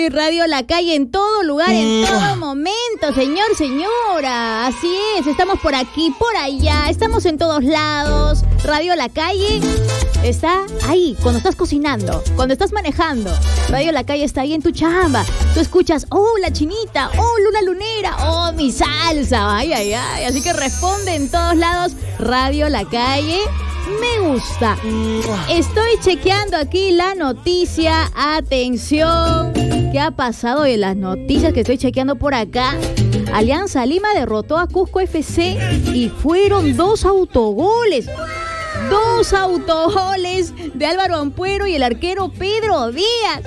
Radio La Calle en todo lugar, en todo momento, señor, señora. Así es, estamos por aquí, por allá, estamos en todos lados. Radio La Calle está ahí cuando estás cocinando, cuando estás manejando. Radio La Calle está ahí en tu chamba. Tú escuchas, oh, la chinita, oh, Luna Lunera, oh, mi salsa. Ay, ay, ay. Así que responde en todos lados. Radio La Calle. Me gusta. Estoy chequeando aquí la noticia. Atención. ¿Qué ha pasado en las noticias que estoy chequeando por acá? Alianza Lima derrotó a Cusco FC y fueron 2 autogoles. 2 autogoles de Álvaro Ampuero y el arquero Pedro Díaz.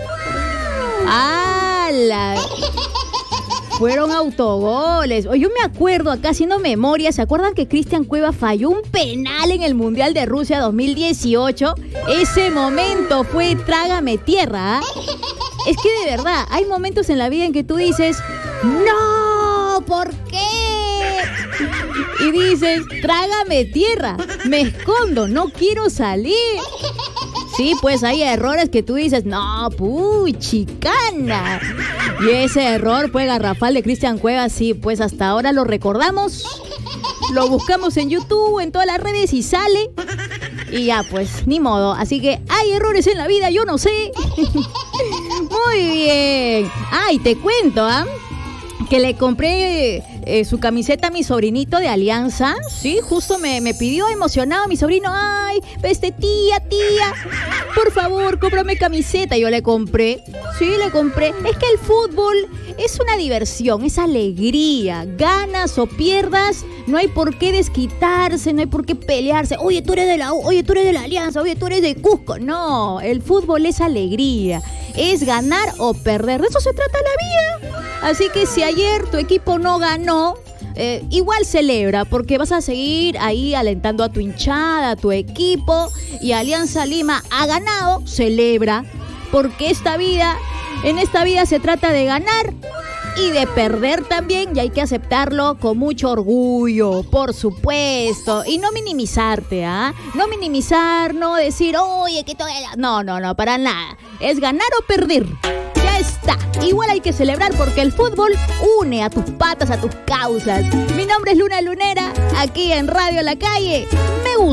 ¡Hala! Fueron autogoles. Yo me acuerdo acá haciendo memoria. ¿Se acuerdan que Cristian Cueva falló un penal en el Mundial de Rusia 2018? Ese momento fue trágame tierra, ¿eh? Es que de verdad, hay momentos en la vida en que tú dices, ¡no! ¿Por qué? Y dices, trágame tierra, me escondo, no quiero salir. Sí, pues hay errores que tú dices, no, chicana. Y ese error fue garrafal de Cristian Cuevas, sí, pues hasta ahora lo recordamos. Lo buscamos en YouTube, en todas las redes y sale. Y ya, pues, ni modo. Así que hay errores en la vida, yo no sé. Muy bien. Ay, te cuento, que le compré su camiseta a mi sobrinito de Alianza. Sí, justo me pidió emocionado mi sobrino. Ay, tía, por favor, cómprame camiseta. Yo le compré. Sí, le compré. Es que el fútbol es una diversión, es alegría. Ganas o pierdas, no hay por qué desquitarse, no hay por qué pelearse. Oye, tú eres de la U, oye, tú eres de la Alianza, oye, tú eres de Cusco. No, el fútbol es alegría. Es ganar o perder. De eso se trata la vida. Así que si ayer tu equipo no ganó, igual celebra, porque vas a seguir ahí alentando a tu hinchada, a tu equipo. Y Alianza Lima ha ganado, celebra. Porque en esta vida se trata de ganar y de perder también, y hay que aceptarlo con mucho orgullo, por supuesto. Y no minimizarte, No minimizar, no decir, oye, que todavía... No, para nada. Es ganar o perder. Ya está. Igual hay que celebrar porque el fútbol une a tus patas, a tus causas. Mi nombre es Luna Lunera, aquí en Radio La Calle. Me gusta.